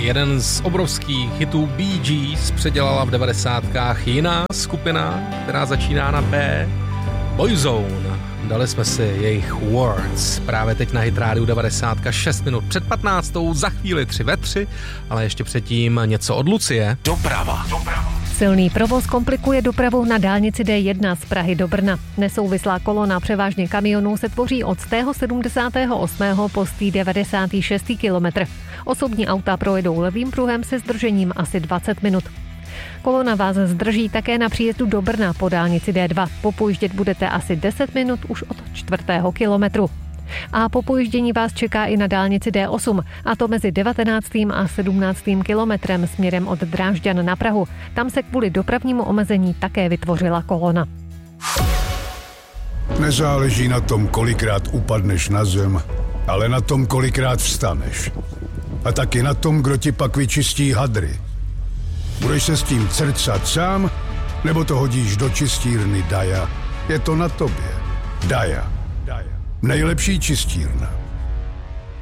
Jeden z obrovských hitů Bee Gees předělala v 90kách jiná skupina, která začíná na B, Boyzone. Dali jsme si jejich Words právě teď na Hit Rádiu 90, 6 minut před 15, za chvíli 3 ve 3, ale ještě předtím něco od Lucie. Doprava. Silný provoz komplikuje dopravu na dálnici D1 z Prahy do Brna. Nesouvislá kolona převážně kamionů se tvoří od 78. po 96. kilometr. Osobní auta projedou levým pruhem se zdržením asi 20 minut. Kolona vás zdrží také na příjezdu do Brna po dálnici D2. Popojíždět budete asi 10 minut už od 4. kilometru. A po pojíždění vás čeká i na dálnici D8, a to mezi 19. a 17. kilometrem směrem od Drážďan na Prahu. Tam se kvůli dopravnímu omezení také vytvořila kolona. Nezáleží na tom, kolikrát upadneš na zem, ale na tom, kolikrát vstaneš. A taky na tom, kdo ti pak vyčistí hadry. Budeš se s tím crcat sám, nebo to hodíš do čistírny Daja? Je to na tobě. Daja. Nejlepší čistírna.